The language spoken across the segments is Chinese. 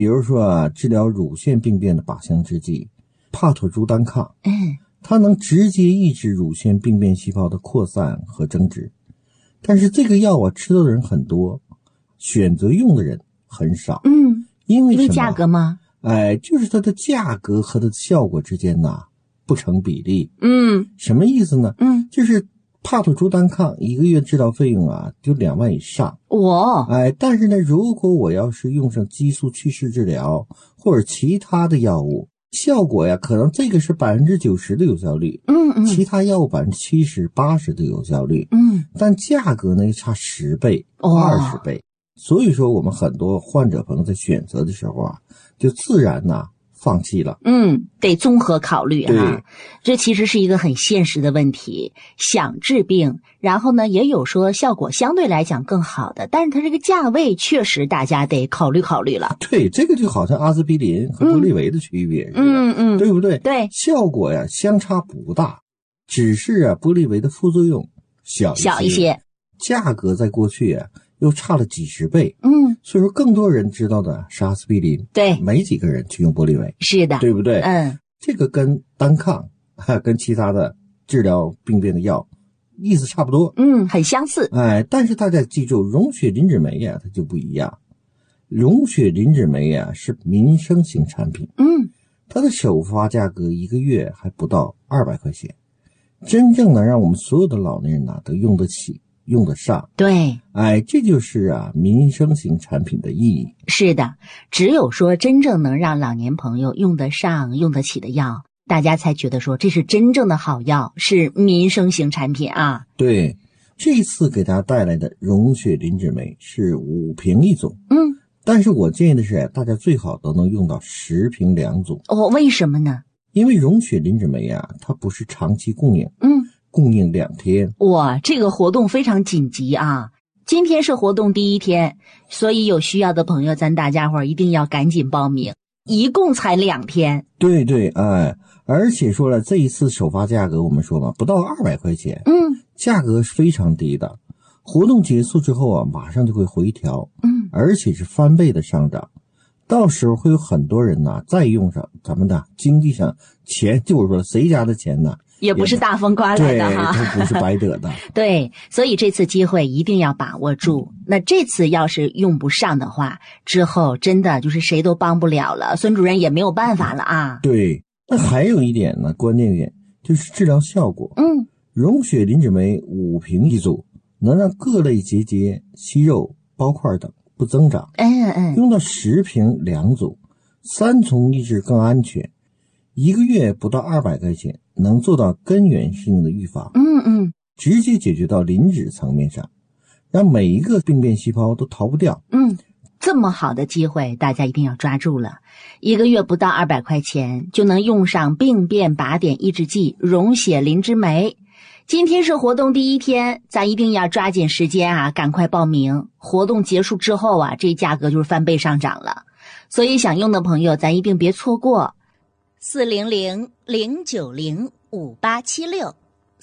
比如说啊，治疗乳腺病变的靶向制剂帕妥珠单抗，它能直接抑制乳腺病变细胞的扩散和增殖。但是这个药啊，吃的人很多，选择用的人很少。因为什么？ 价格吗？ 就是它的价格和它的效果之间不成比例。什么意思呢？就是帕妥珠单抗1个月治疗费用就2万以上。但是呢，如果我要是用上激素去势治疗或者其他的药物，效果呀，可能这个是90%的有效率，其他药物70%、80%的有效率，但价格呢差10倍、20倍。所以说我们很多患者朋友在选择的时候就自然放弃了。 得综合考虑对， 这其实是一个很现实的问题。想治病，然后呢也有说效果相对来讲更好的，但是它这个价位确实大家得考虑考虑了。 对，这个就好像阿司匹林和玻利维的区别似的，对不对？ 对， 效果呀相差不大，只是玻利维的副作用小一些，价格在过去又差了几十倍。所以说更多人知道的是阿司匹林， 对， 没几个人去用玻利维， 是的， 对不对？这个跟单抗跟其他的治疗病变的药意思差不多， 很相似。 但是大家记住，溶血磷脂酶它就不一样。溶血磷脂酶是民生型产品，它的首发价格1个月还不到200块钱，真正能让我们所有的老年人都用得起、用得上。 对， 这就是民生型产品的意义。 是的，只有说真正能让老年朋友用得上、用得起的药，大家才觉得说这是真正的好药，是民生型产品对，这次给大家带来的溶血磷脂酶是5瓶1组，但是我建议的是大家最好都能用到10瓶2组。 为什么呢？ 因为溶血磷脂酶它不是长期供应，供应2天。 这个活动非常紧急今天是活动第1天，所以有需要的朋友咱大家伙一定要赶紧报名，一共才2天。 对，而且说了，这一次首发价格我们说嘛，不到200块钱，价格是非常低的。活动结束之后马上就会回调，而且是翻倍的上涨。到时候会有很多人再用上咱们的经济上钱，就是说谁家的钱也不是大风刮来的对，它不是白得的。 对，所以这次机会一定要把握住。那这次要是用不上的话，之后真的就是谁都帮不了了，孙主任也没有办法了对，那还有一点呢，关键点就是治疗效果。溶血磷脂酶5瓶1组，能让各类结节、息肉、包块等不增长。用到10瓶2组，3重抑制更安全。1个月不到200块钱，能做到根源性的预防。直接解决到磷脂层面上，让每一个病变细胞都逃不掉。 这么好的机会，大家一定要抓住了。1个月不到200块钱，就能用上病变靶点抑制剂溶血磷脂酶。今天是活动第1天，咱一定要抓紧时间赶快报名。活动结束之后这价格就是翻倍上涨了。所以想用的朋友，咱一定别错过。400-090-5876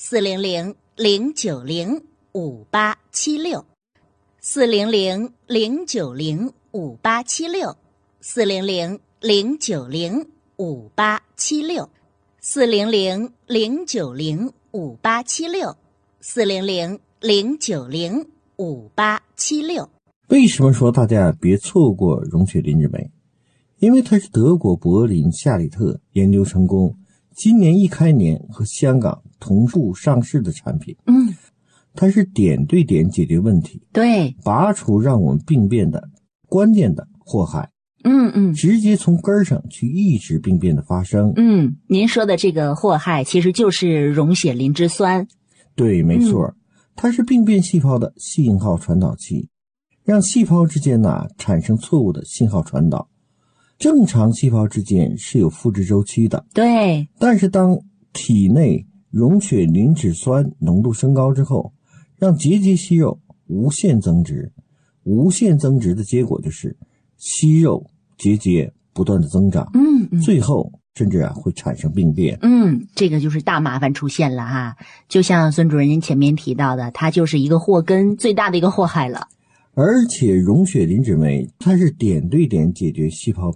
400-090-5876 400-090-5876 400-090-5876 400-090-5876 400-090-5876。 为什么说大家别错过溶血磷脂酶？因为它是德国柏林夏里特研究成功，今年一开年和香港同步上市的产品。它是点对点解决问题， 对， 拔除让我们病变的关键的祸害。直接从根儿上去抑制病变的发生。 您说的这个祸害其实就是溶血磷脂酸。 对，没错，它是病变细胞的信号传导器，让细胞之间产生错误的信号传导。正常细胞之间是有复制周期的， 对， 但是当体内溶血磷脂酸浓度升高之后，让结节息肉无限增殖，无限增殖的结果就是息肉结节不断的增长，最后甚至会产生病变。 这个就是大麻烦出现了就像孙主任您前面提到的，它就是一个祸根最大的一个祸害了。 而且溶血磷脂酶它是点对点解决细胞